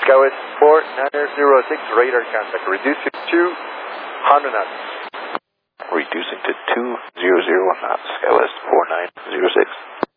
SkyWest 4906, radar contact, reducing to 100 knots. Reducing to 200 knots, SkyWest 4906.